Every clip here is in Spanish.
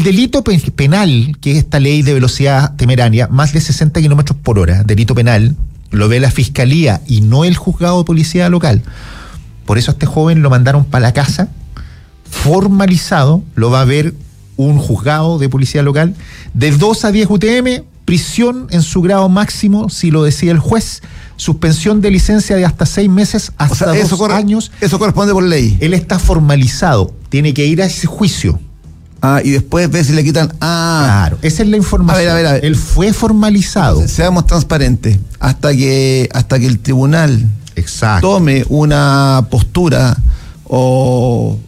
delito penal, que es esta ley de velocidad temeraria, más de 60 kilómetros por hora, delito penal, lo ve la fiscalía y no el juzgado de policía local. Por eso a este joven lo mandaron para la casa, formalizado, lo va a ver un juzgado de policía local, de 2 a 10 UTM, prisión en su grado máximo, si lo decide el juez, suspensión de licencia de hasta 6 meses, hasta 2 años. Eso corresponde por ley. Él está formalizado, tiene que ir a ese juicio. Y después ve si le quitan. Claro, esa es la información. A ver. Él fue formalizado. Entonces, seamos transparentes. Hasta que el tribunal tome una postura o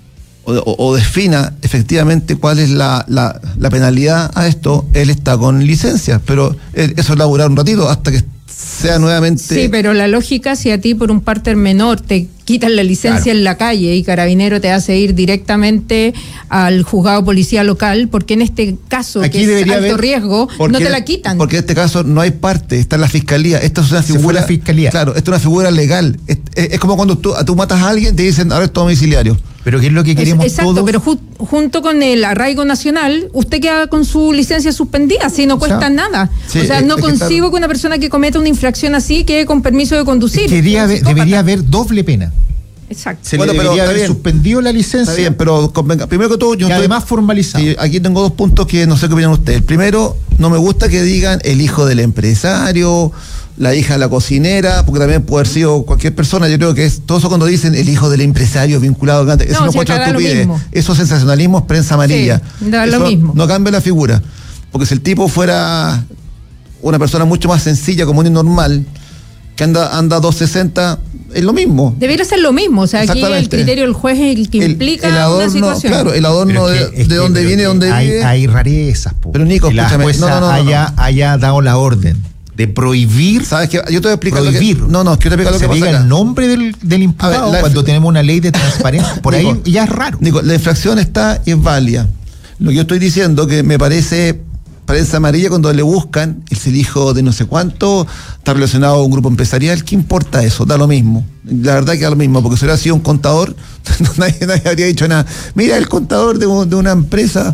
defina efectivamente cuál es la penalidad a esto, él está con licencia, pero eso es laburar un ratito hasta que sea nuevamente... Sí, pero la lógica, si a ti por un parter menor te quitan la licencia en la calle y Carabinero te hace ir directamente al juzgado policía local, porque en este caso, aquí que es alto riesgo, no te la quitan. Porque en este caso no hay parte, está en la fiscalía. Esta es una figura... Claro, esto es una figura legal. Es como cuando tú matas a alguien, te dicen arresto domiciliario. Pero ¿qué es lo que queremos todos? Exacto, pero junto con el arraigo nacional, usted queda con su licencia suspendida, así no cuesta nada. Sí, no concibo que una persona que cometa una infracción así quede con permiso de conducir. Debería haber doble pena. Exacto. Se le debería haber suspendido la licencia. Está bien, pero primero que todo, yo además formalizado. Aquí tengo 2 puntos que no sé qué opinan ustedes. El primero, no me gusta que digan el hijo del empresario, la hija de la cocinera, porque también puede haber sido cualquier persona. Yo creo que es todo eso cuando dicen el hijo del empresario vinculado. Eso no puede ser estupidez. Eso es sensacionalismo, es prensa amarilla. Sí, da lo mismo. No cambia la figura. Porque si el tipo fuera una persona mucho más sencilla, común y normal, que anda 260, es lo mismo. Debería ser lo mismo. O sea, aquí el criterio del juez es el que implica el adorno, una situación. Claro, el adorno de dónde viene, dónde vive. Hay rarezas. Pero Nico, la jueza haya dado la orden de prohibir. ¿Sabes qué? Yo te voy a explicar prohibir. Es que yo te voy a explicar lo que pasa acá. El nombre del imputado cuando tenemos una ley de transparencia. Por Nico, ahí ya es raro. Nico, la infracción está y es válida. Lo que yo estoy diciendo que me parece prensa amarilla cuando le buscan el hijo de no sé cuánto está relacionado a un grupo empresarial. ¿Qué importa eso? Da lo mismo. La verdad que da lo mismo, porque si hubiera sido un contador, nadie habría dicho nada. Mira, el contador de una empresa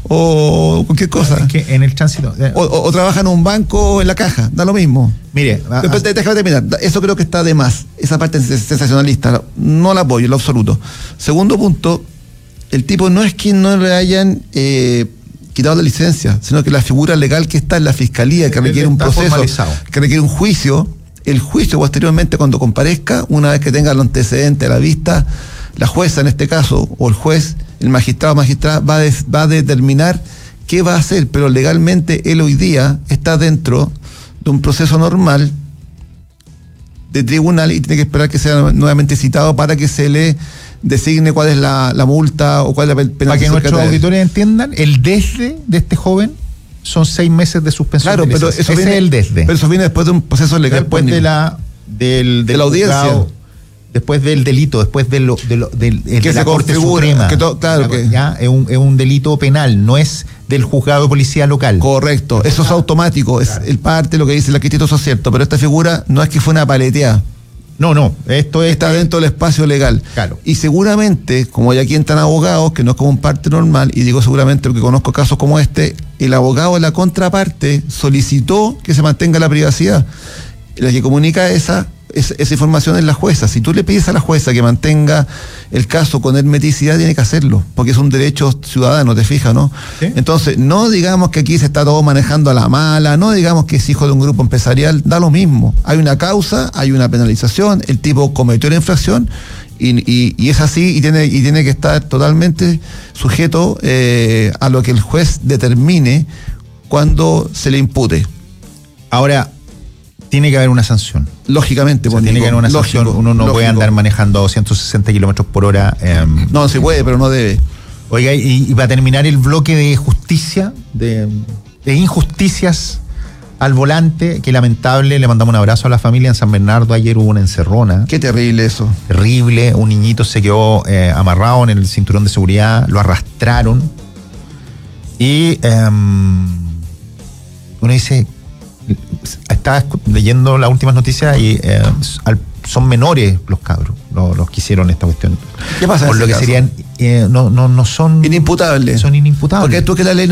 o cualquier cosa. Es que en el tránsito. O trabaja en un banco o en la caja, da lo mismo. Mire, déjame terminar. Eso creo que está de más. Esa parte sensacionalista, no la apoyo en lo absoluto. Segundo punto, el tipo no es que no le hayan quitado la licencia, sino que la figura legal que está en la fiscalía, que requiere un proceso, que requiere un juicio, el juicio posteriormente cuando comparezca, una vez que tenga los antecedentes a la vista, la jueza en este caso, o el juez, el magistrado o magistrada, va a determinar qué va a hacer, pero legalmente él hoy día está dentro de un proceso normal de tribunal y tiene que esperar que sea nuevamente citado para que se le designe cuál es la multa o cuál es la penalización. Para que nuestros auditores entiendan, el desde de este joven son 6 meses de suspensión. Claro, pero eso viene, es el desde. Pero eso viene después de un proceso legal. Después de la audiencia. Juzgado, después del delito, después de la Corte Suprema. Ya es un delito penal, no es del juzgado de policía local. Correcto, eso es automático, es el parte, lo que dice el arquitecto, eso es cierto, pero esta figura no es que fue una paleteada. No, esto está dentro del espacio legal. Claro. Y seguramente, como hay aquí entran abogados, que no es como un parte normal, y digo seguramente porque conozco casos como este, el abogado de la contraparte solicitó que se mantenga la privacidad. La que comunica esa información es la jueza. Si tú le pides a la jueza que mantenga el caso con hermeticidad, tiene que hacerlo, porque es un derecho ciudadano, te fijas, ¿no? ¿Sí? Entonces, no digamos que aquí se está todo manejando a la mala, no digamos que es hijo de un grupo empresarial, da lo mismo. Hay una causa, hay una penalización, el tipo cometió la infracción y es así y tiene que estar totalmente sujeto a lo que el juez determine cuando se le impute. Ahora, tiene que haber una sanción. Lógicamente, tiene que haber una sanción. Uno no puede andar manejando a 260 kilómetros por hora. No, se puede, pero no debe. Oiga, y para terminar el bloque de justicia, de injusticias al volante, que lamentable, le mandamos un abrazo a la familia en San Bernardo. Ayer hubo una encerrona. Qué terrible eso. Terrible, un niñito se quedó amarrado en el cinturón de seguridad, lo arrastraron. Y uno dice... Estaba leyendo las últimas noticias y son menores los cabros, los que hicieron esta cuestión. ¿Qué pasa? Por lo que caso? Serían no son inimputables. Son inimputables. Porque tú que la ley